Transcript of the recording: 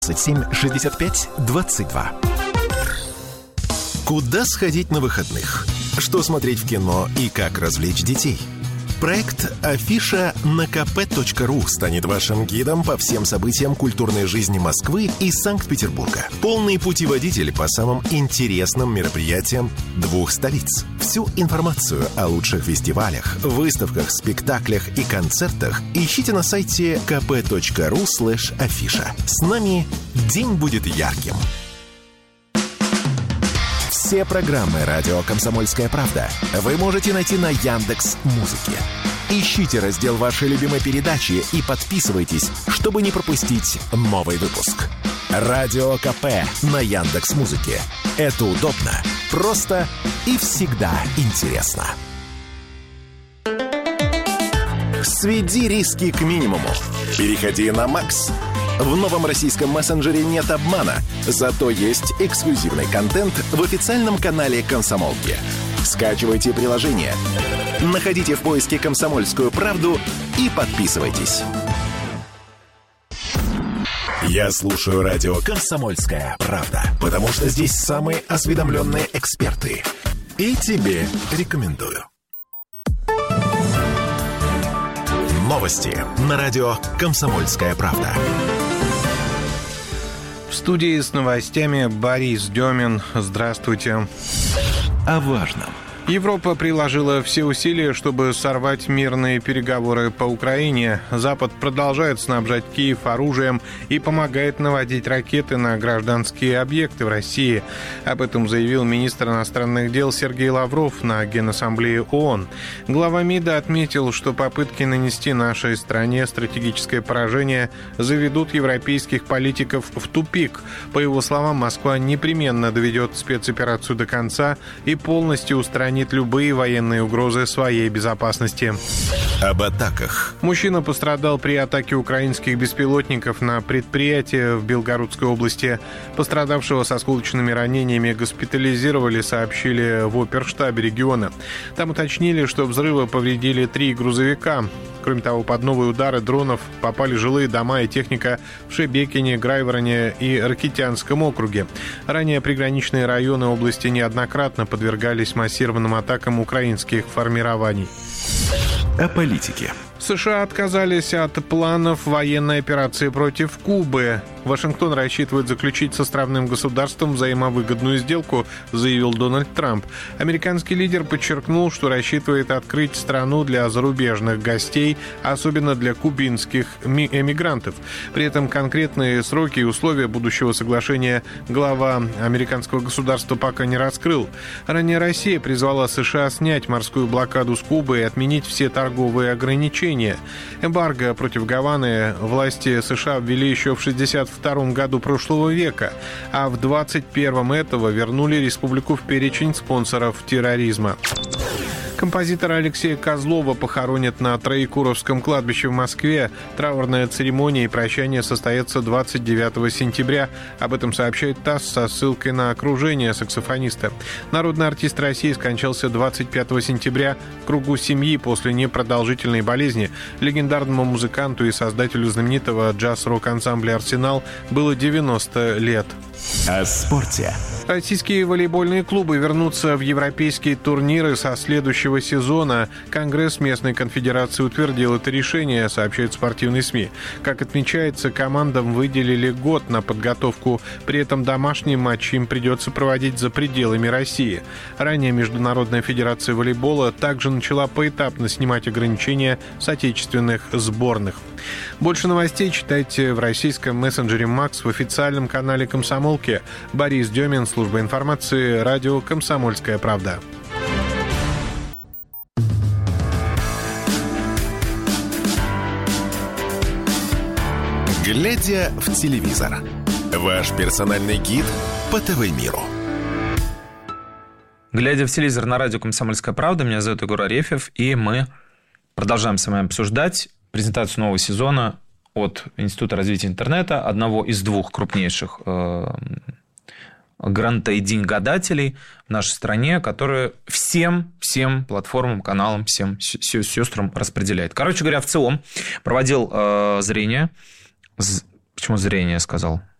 65 22. Куда сходить на выходных? Что смотреть в кино и как развлечь детей? Проект «Афиша» на kp.ru станет вашим гидом по всем событиям культурной жизни Москвы и Санкт-Петербурга. Полный путеводитель по самым интересным мероприятиям двух столиц. Всю информацию о лучших фестивалях, выставках, спектаклях и концертах ищите на сайте kp.ru/афиша. С нами день будет ярким. Все программы «Радио Комсомольская правда» вы можете найти на Яндекс.Музыке. Ищите раздел вашей любимой передачи и подписывайтесь, чтобы не пропустить новый выпуск. Радио КП на Яндекс.Музыке. Это удобно, просто и всегда интересно. Сведи риски к минимуму. Переходи на Макс. В новом российском мессенджере нет обмана, зато есть эксклюзивный контент в официальном канале «Комсомолки». Скачивайте приложение, находите в поиске «Комсомольскую правду» и подписывайтесь. Я слушаю радио «Комсомольская правда», потому что здесь самые осведомленные эксперты. И тебе рекомендую. Новости на радио «Комсомольская правда». В студии с новостями Борис Демин. Здравствуйте. О важном. Европа приложила все усилия, чтобы сорвать мирные переговоры по Украине. Запад продолжает снабжать Киев оружием и помогает наводить ракеты на гражданские объекты в России. Об этом заявил министр иностранных дел Сергей Лавров на Генассамблее ООН. Глава МИДа отметил, что попытки нанести нашей стране стратегическое поражение заведут европейских политиков в тупик. По его словам, Москва непременно доведет спецоперацию до конца и полностью устранит любые военные угрозы своей безопасности. Об атаках. Мужчина пострадал при атаке украинских беспилотников на предприятие в Белгородской области. Пострадавшего с осколочными ранениями госпитализировали, сообщили в оперштабе региона. Там уточнили, что взрывы повредили 3 грузовика. Кроме того, под новые удары дронов попали жилые дома и техника в Шебекине, Грайвороне и Ракитянском округе. Ранее приграничные районы области неоднократно подвергались массированным атакам украинских формирований. О политике. США отказались от планов военной операции против Кубы. Вашингтон рассчитывает заключить с островным государством взаимовыгодную сделку, заявил Дональд Трамп. Американский лидер подчеркнул, что рассчитывает открыть страну для зарубежных гостей, особенно для кубинских эмигрантов. При этом конкретные сроки и условия будущего соглашения глава американского государства пока не раскрыл. Ранее Россия призвала США снять морскую блокаду с Кубы и отменить все торговые ограничения. Эмбарго против Гаваны власти США ввели еще в 1962 году прошлого века, а в 2021 этого вернули республику в перечень спонсоров терроризма. Композитора Алексея Козлова похоронят на Троекуровском кладбище в Москве. Траурная церемония и прощание состоятся 29 сентября. Об этом сообщает ТАСС со ссылкой на окружение саксофониста. Народный артист России скончался 25 сентября в кругу семьи после непродолжительной болезни. Легендарному музыканту и создателю знаменитого джаз-рок-ансамбля «Арсенал» было 90 лет. О спорте. Российские волейбольные клубы вернутся в европейские турниры со следующего сезона. Конгресс местной конфедерации утвердил это решение, сообщают спортивные СМИ. Как отмечается, командам выделили год на подготовку. При этом домашние матчи им придется проводить за пределами России. Ранее Международная федерация волейбола также начала поэтапно снимать ограничения с отечественных сборных. Больше новостей читайте в российском мессенджере «Макс» в официальном канале «Комсомолки». Борис Демин, служба информации, радио «Комсомольская правда». Глядя в телевизор. Ваш персональный гид по ТВ-миру. Глядя в телевизор на радио «Комсомольская правда», меня зовут Егор Арефьев, и мы продолжаем с вами обсуждать презентацию нового сезона от Института развития интернета, одного из двух крупнейших грантоедингодателей в нашей стране, которые всем платформам, каналам, всем сестрам распределяет. Короче говоря, в ЦИОМ проводил зрение. Почему зрение сказал?